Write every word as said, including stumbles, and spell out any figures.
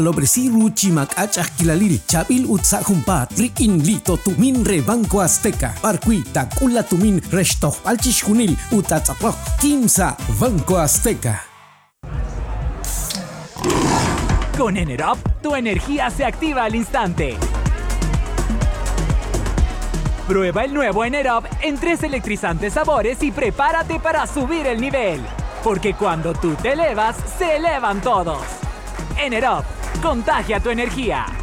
Lobresiru chimakachaj kilalil, chabil utzajumpat, rikin lito tumin re Banco Azteca, parquita kula tumin restoh palchishkunil, utatzapok, kimsa, Banco Azteca. Con Enerop, tu energía se activa al instante. Prueba el nuevo Enerop en tres electrizantes sabores y prepárate para subir el nivel. Porque cuando tú te elevas, se elevan todos. Enerop, contagia tu energía.